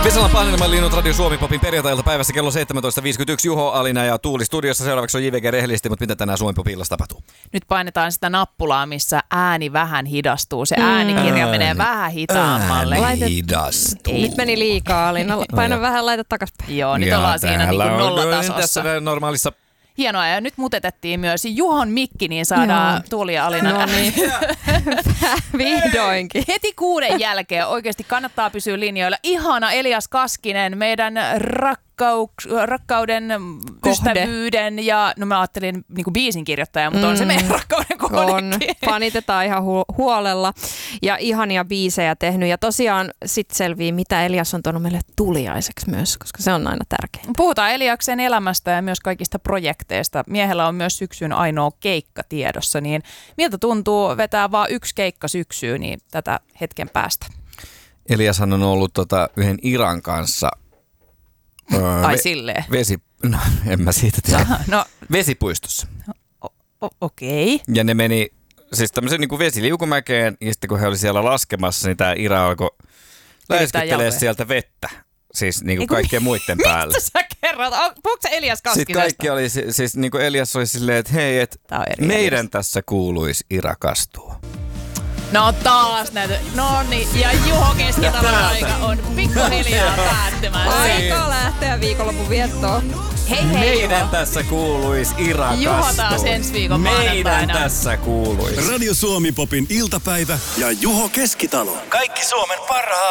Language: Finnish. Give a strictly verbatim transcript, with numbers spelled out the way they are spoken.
Vesalan pahnelman linnut Radio Suomi Popin perjantailta päivässä kello seitsemäntoista viisikymmentäyksi. Juho, Alina ja Tuuli studiossa. Seuraavaksi on J V G Rehellisesti, mutta mitä tänään Suomi Popin illassa tapahtuu? Nyt painetaan sitä nappulaa, missä ääni vähän hidastuu. Se äänikirja mm. menee vähän hitaammalle. Ääni hidastuu. Nyt meni liikaa, Alina. Paina no, vähän, laita takaspäin. Joo, nyt ja ollaan siinä niin kuin nollatasossa. Tässä normaalissa... Hienoa, ja nyt mutetettiin myös Juhon mikki, niin saadaan Joo. Tuuli ja Alina. No niin, vihdoinkin. Heti kuuden jälkeen oikeasti kannattaa pysyä linjoilla. Ihana Elias Kaskinen, meidän rakkauks- rakkauden, Kohde. ystävyyden ja, no mä ajattelin niin kuin biisin kirjoittaja, mutta mm. on se meidän rakkauden kohdekin. On, fanitetaan ihan hu- huolella ja ihania biisejä tehnyt. Ja tosiaan sitten selvii, mitä Elias on tuonut meille tuliaiseksi myös, koska se on aina tärkeää. Puhutaan Eliaksen elämästä ja myös kaikista projekteista. Miehellä on myös syksyn ainoa keikka tiedossa, niin miltä tuntuu vetää vaan yksi keikka syksyyn, niin tätä hetken päästä? Eliashan on ollut tota yhden Iran kanssa. Öö, Ai ve- silleen? Vesi, no en mä siitä tiedä. No, Vesipuistossa. O- o- Okei. Okay. Ja ne meni siis tämmöisen niin kuin vesiliukumäkeen, ja sitten kun he oli siellä laskemassa, niin tämä Ira alkoi läiskyttelee sieltä vettä. Siis niin kuin kaikkien muiden päälle. Mistä sä kerrot? Puhuuko sä Elias Kaskisesta? Sitten kaikki oli, siis niin kuin Elias oli silleen, että hei, että meidän Elias. Tässä kuuluisi Ira kastua. No taas näitä. No niin, ja Juho Keskitalon aika on pikkuhiljaa päättymässä. Aika lähteä viikonlopun viettoon. Hei hei meidän Juho. Tässä kuuluisi Ira kastua. Juho taas ensi viikon maanantaina. Meidän tässä kuuluisi. Radio Suomi Popin iltapäivä ja Juho Keskitalo. Kaikki Suomen parhaat